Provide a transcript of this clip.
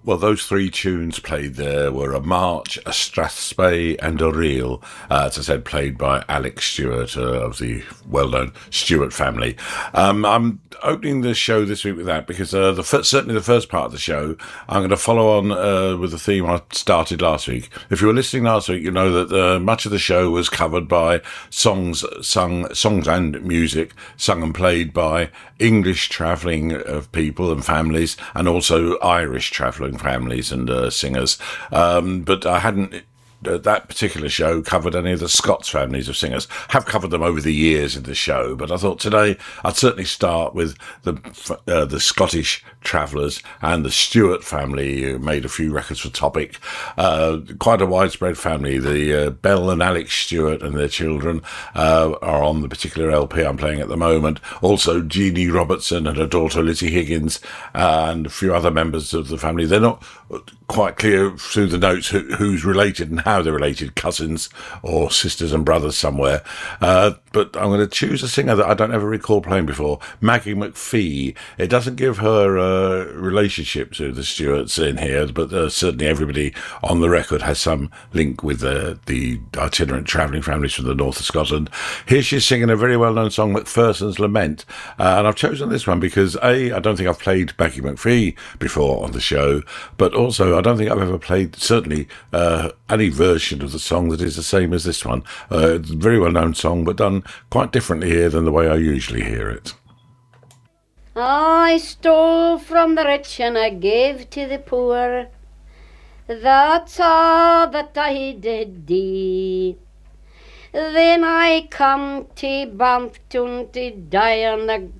Well, those three tunes played there were a march, a strathspey, and a reel, as I said, played by Alex Stewart of the well-known Stewart family. I'm opening the show this week with that because certainly the first part of the show, I'm going to follow on with the theme I started last week. If you were listening last week, you know that much of the show was covered by songs and music sung and played by English travelling people and families, and also Irish travelling families and singers. But I hadn't that particular show covered any of the Scots families of singers. Have covered them over the years in the show, but I thought today I'd certainly start with the Scottish travellers and the Stewart family, who made a few records for Topic. Quite a widespread family. The Belle and Alex Stewart and their children are on the particular LP I'm playing at the moment. Also Jeannie Robertson and her daughter Lizzie Higgins and a few other members of the family. They're not quite clear through the notes who's related and how they're related, cousins or sisters and brothers somewhere. But I'm going to choose a singer that I don't ever recall playing before, Maggie McPhee. It doesn't give her relationship to the Stewarts in here, but certainly everybody on the record has some link with the itinerant travelling families from the north of Scotland. Here she's singing a very well-known song, Macpherson's Lament, and I've chosen this one because I don't think I've played Maggie McPhee before on the show, but also I don't think I've ever played certainly any version of the song that is the same as this one. It's a very well-known song, but done quite differently here than the way I usually hear it. I stole from the rich and I gave to the poor. That's all that I did do. Then I come to Bampton to die on the